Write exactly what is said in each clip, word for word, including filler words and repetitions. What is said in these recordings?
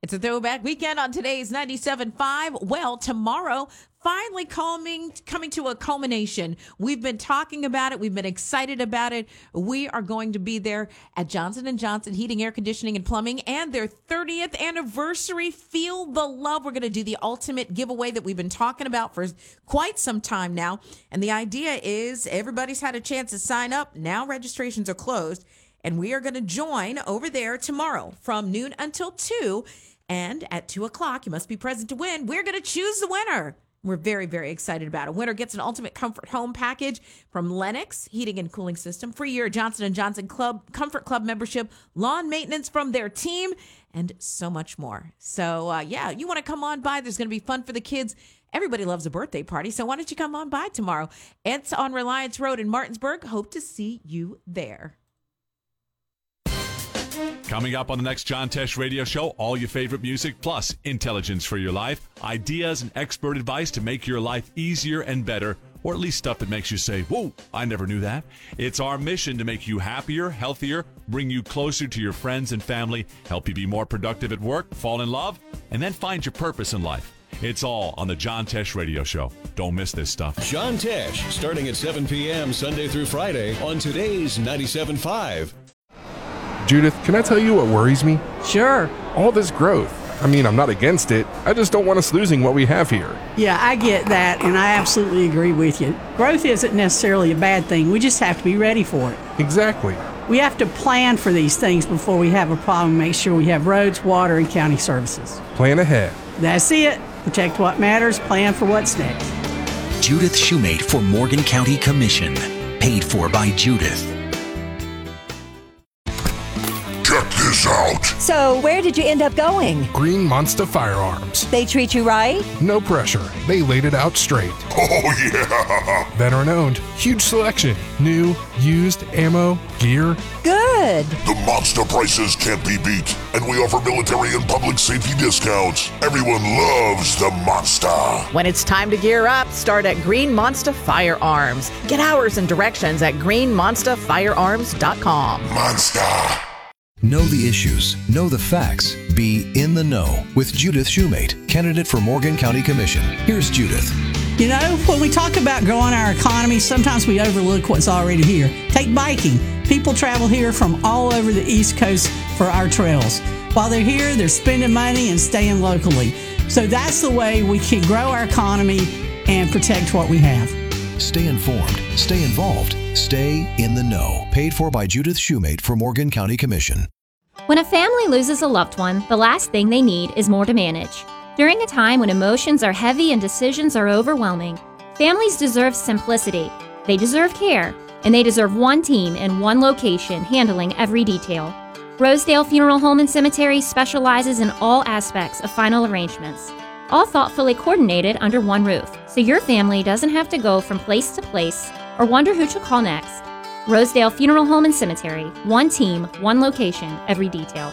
It's a throwback weekend on today's ninety-seven point five. Well, tomorrow, finally coming, coming to a culmination. We've been talking about it. We've been excited about it. We are going to be there at Johnson and Johnson Heating, Air Conditioning, and Plumbing and their thirtieth anniversary. Feel the love. We're going to do the ultimate giveaway that we've been talking about for quite some time now. And the idea is everybody's had a chance to sign up. Now registrations are closed. And we are going to join over there tomorrow from noon until two. And at two o'clock, you must be present to win. We're going to choose the winner. We're very, very excited about it. Winner gets an ultimate comfort home package from Lennox Heating and Cooling System, free year Johnson and Johnson Club Comfort Club membership, lawn maintenance from their team, and so much more. So, uh, yeah, you want to come on by. There's going to be fun for the kids. Everybody loves a birthday party, so why don't you come on by tomorrow? It's on Reliance Road in Martinsburg. Hope to see you there. Coming up on the next John Tesh Radio Show, all your favorite music plus intelligence for your life, ideas and expert advice to make your life easier and better, or at least stuff that makes you say, whoa, I never knew that. It's our mission to make you happier, healthier, bring you closer to your friends and family, help you be more productive at work, fall in love, and then find your purpose in life. It's all on the John Tesh Radio Show. Don't miss this stuff. John Tesh, starting at seven p.m. Sunday through Friday on today's ninety-seven point five. Judith, can I tell you what worries me? Sure. All this growth. I mean, I'm not against it. I just don't want us losing what we have here. Yeah, I get that, and I absolutely agree with you. Growth isn't necessarily a bad thing. We just have to be ready for it. Exactly. We have to plan for these things before we have a problem. Make sure we have roads, water, and county services. Plan ahead. That's it. Protect what matters. Plan for what's next. Judith Shoemate for Morgan County Commission. Paid for by Judith. Check this out. So, where did you end up going? Green Monster Firearms. They treat you right? No pressure. They laid it out straight. Oh, yeah. Veteran owned. Huge selection. New, used, ammo, gear. Good. The monster prices can't be beat, and we offer military and public safety discounts. Everyone loves the monster. When it's time to gear up, start at Green Monster Firearms. Get hours and directions at green monster firearms dot com. Monster. Know the issues, know the facts, be in the know with Judith Shoemate, candidate for Morgan County Commission. Here's Judith. You know, when we talk about growing our economy, sometimes we overlook what's already here. Take biking. People travel here from all over the East Coast for our trails. While they're here, they're spending money and staying locally. So that's the way we can grow our economy and protect what we have. Stay informed, stay involved, stay in the know. Paid for by Judith Shoemate for Morgan County Commission. When a family loses a loved one, the last thing they need is more to manage. During a time when emotions are heavy and decisions are overwhelming, families deserve simplicity, they deserve care, and they deserve one team in one location handling every detail. Rosedale Funeral Home and Cemetery specializes in all aspects of final arrangements, all thoughtfully coordinated under one roof, so your family doesn't have to go from place to place or wonder who to call next. Rosedale Funeral Home and Cemetery, one team, one location, every detail.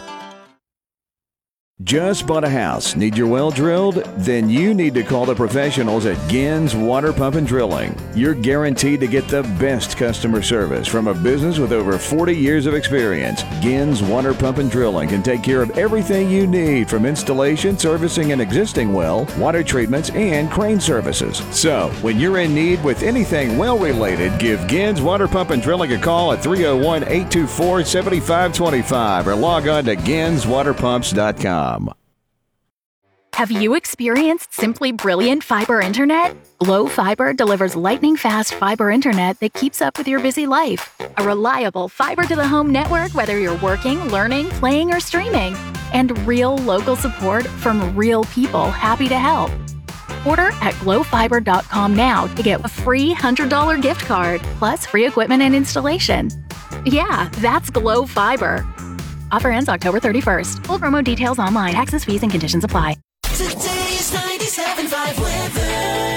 Just bought a house? Need your well drilled? Then you need to call the professionals at Gins Water Pump and Drilling. You're guaranteed to get the best customer service from a business with over forty years of experience. Gins Water Pump and Drilling can take care of everything you need, from installation, servicing an existing well, water treatments, and crane services. So, when you're in need with anything well related, give Gins Water Pump and Drilling a call at three oh one, eight two four, seven five two five or log on to gins water pumps dot com. Have you experienced simply brilliant fiber internet? Glo Fiber delivers lightning-fast fiber internet that keeps up with your busy life. A reliable fiber-to-the-home network, whether you're working, learning, playing, or streaming. And real local support from real people happy to help. Order at glo fiber dot com now to get a free one hundred dollars gift card, plus free equipment and installation. Yeah, that's Glo Fiber. Offer ends October thirty-first. Full promo details online. Taxes, fees, and conditions apply. Today's ninety-seven point five weather.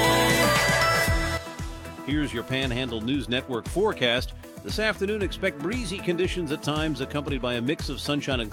Here's your Panhandle News Network forecast. This afternoon, expect breezy conditions at times, accompanied by a mix of sunshine and